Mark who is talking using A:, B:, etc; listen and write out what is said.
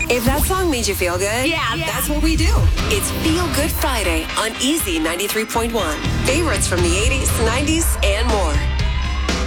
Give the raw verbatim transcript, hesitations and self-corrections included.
A: If that song made you feel good,
B: Yeah, yeah.
A: that's what we do. It's Feel Good Friday on Easy ninety-three point one. Favorites from the eighties, nineties, and more.